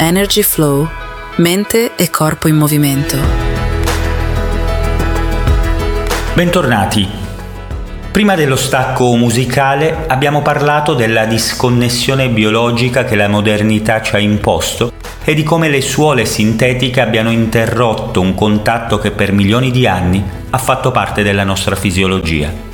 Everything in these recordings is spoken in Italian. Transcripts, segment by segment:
Energy Flow, mente e corpo in movimento. Bentornati. Prima dello stacco musicale abbiamo parlato della disconnessione biologica che la modernità ci ha imposto e di come le suole sintetiche abbiano interrotto un contatto che per milioni di anni ha fatto parte della nostra fisiologia.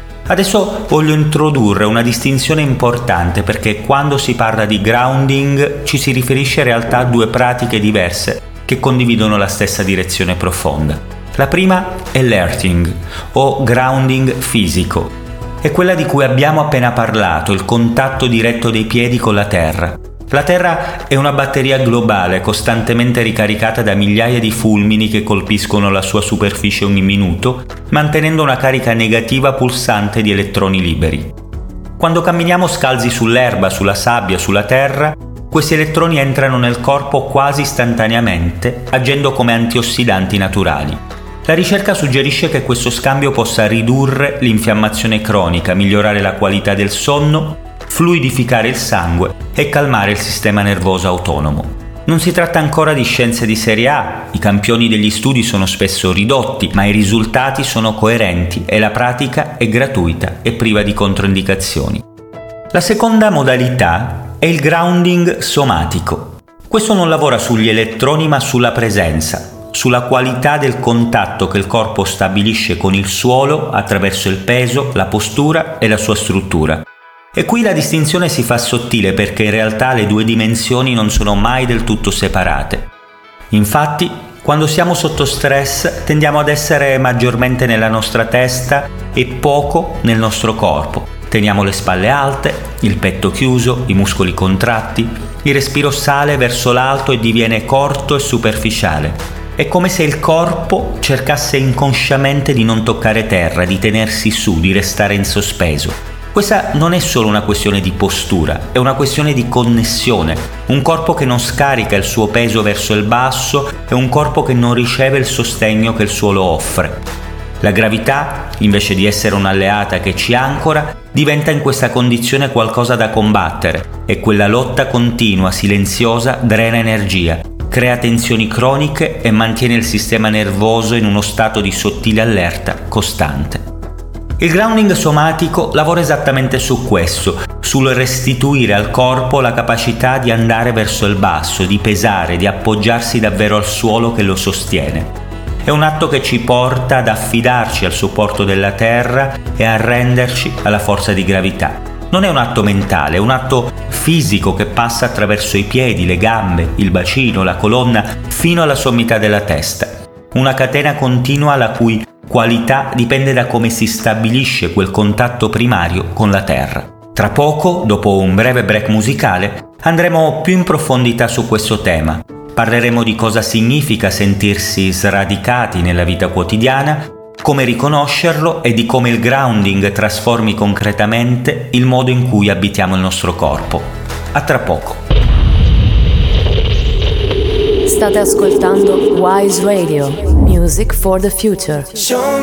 Adesso voglio introdurre una distinzione importante perché quando si parla di grounding ci si riferisce in realtà a due pratiche diverse che condividono la stessa direzione profonda. La prima è l'earthing o grounding fisico. È quella di cui abbiamo appena parlato, il contatto diretto dei piedi con la terra. La Terra è una batteria globale costantemente ricaricata da migliaia di fulmini che colpiscono la sua superficie ogni minuto, mantenendo una carica negativa pulsante di elettroni liberi. Quando camminiamo scalzi sull'erba, sulla sabbia, sulla terra, questi elettroni entrano nel corpo quasi istantaneamente, agendo come antiossidanti naturali. La ricerca suggerisce che questo scambio possa ridurre l'infiammazione cronica, migliorare la qualità del sonno, fluidificare il sangue e calmare il sistema nervoso autonomo. Non si tratta ancora di scienze di serie A, i campioni degli studi sono spesso ridotti, ma i risultati sono coerenti e la pratica è gratuita e priva di controindicazioni. La seconda modalità è il grounding somatico. Questo non lavora sugli elettroni ma sulla presenza, sulla qualità del contatto che il corpo stabilisce con il suolo attraverso il peso, la postura e la sua struttura. E qui la distinzione si fa sottile perché in realtà le due dimensioni non sono mai del tutto separate. Infatti, quando siamo sotto stress tendiamo ad essere maggiormente nella nostra testa e poco nel nostro corpo. Teniamo le spalle alte, il petto chiuso, i muscoli contratti, il respiro sale verso l'alto e diviene corto e superficiale. È come se il corpo cercasse inconsciamente di non toccare terra, di tenersi su, di restare in sospeso. Questa non è solo una questione di postura, è una questione di connessione. Un corpo che non scarica il suo peso verso il basso è un corpo che non riceve il sostegno che il suolo offre. La gravità, invece di essere un'alleata che ci ancora, diventa in questa condizione qualcosa da combattere e quella lotta continua, silenziosa, drena energia, crea tensioni croniche e mantiene il sistema nervoso in uno stato di sottile allerta costante. Il grounding somatico lavora esattamente su questo, sul restituire al corpo la capacità di andare verso il basso, di pesare, di appoggiarsi davvero al suolo che lo sostiene. È un atto che ci porta ad affidarci al supporto della terra e a arrenderci alla forza di gravità. Non è un atto mentale, è un atto fisico che passa attraverso i piedi, le gambe, il bacino, la colonna, fino alla sommità della testa. Una catena continua la cui qualità dipende da come si stabilisce quel contatto primario con la terra. Tra poco, dopo un breve break musicale, andremo più in profondità su questo tema. Parleremo di cosa significa sentirsi sradicati nella vita quotidiana, come riconoscerlo e di come il grounding trasformi concretamente il modo in cui abitiamo il nostro corpo. A tra poco. State ascoltando Wise Radio, Music for the Future.